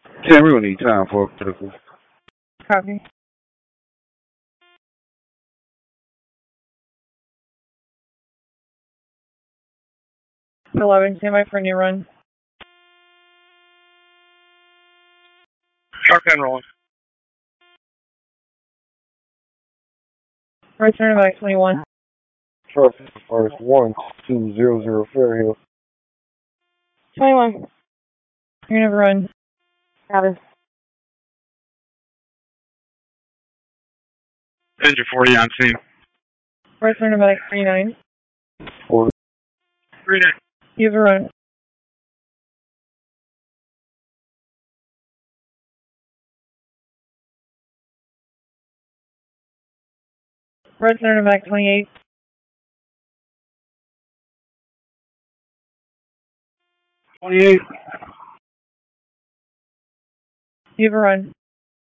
Tim, we will need time for a critical. Copy. 11, stand by for a new run. Shotgun rolling. Right turn back 21. Traffic first 1200 Fairhill. 21. You're gonna run. Copy. Engine 40 on scene. Right turn back 39. 40. Green it. You have a run. Right turn back 28. 28. You have a run.